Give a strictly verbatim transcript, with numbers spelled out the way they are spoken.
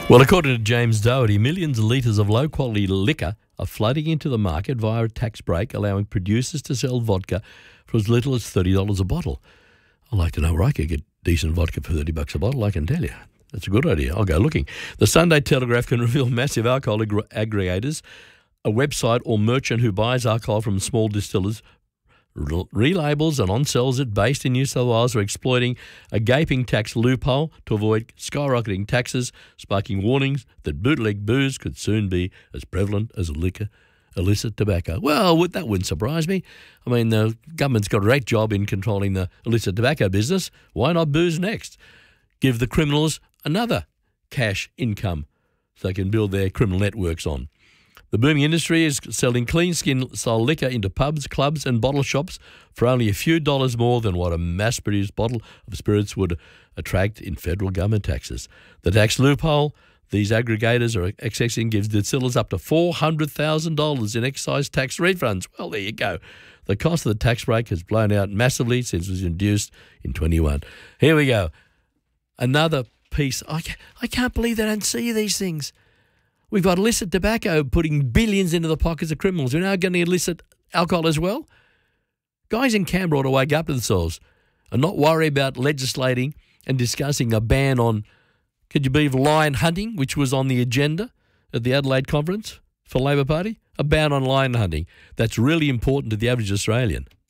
Well, according to James Doherty, millions of litres of low-quality liquor are flooding into the market via a tax break, allowing producers to sell vodka for as little as thirty dollars a bottle. I'd like to know where I could get decent vodka for thirty bucks a bottle, I can tell you. That's a good idea. I'll go looking. The Sunday Telegraph can reveal massive alcohol ag- aggregators, a website or merchant who buys alcohol from small distillers, relabels and on-sells it based in New South Wales are exploiting a gaping tax loophole to avoid skyrocketing taxes, sparking warnings that bootleg booze could soon be as prevalent as liquor, illicit tobacco. Well, that wouldn't surprise me. I mean, the government's got a great job in controlling the illicit tobacco business. Why not booze next? Give the criminals another cash income so they can build their criminal networks on. The booming industry is selling clean skin style liquor into pubs, clubs and bottle shops for only a few dollars more than what a mass-produced bottle of spirits would attract in federal government taxes. The tax loophole these aggregators are accessing gives distillers up to four hundred thousand dollars in excise tax refunds. Well, there you go. The cost of the tax break has blown out massively since it was introduced in twenty-one. Here we go. Another piece. I can't, I can't believe they don't see these things. We've got illicit tobacco putting billions into the pockets of criminals. We're now getting illicit alcohol as well. Guys in Canberra ought to wake up to themselves and not worry about legislating and discussing a ban on, could you believe, lion hunting, which was on the agenda at the Adelaide conference for Labor Party? A ban on lion hunting. That's really important to the average Australian.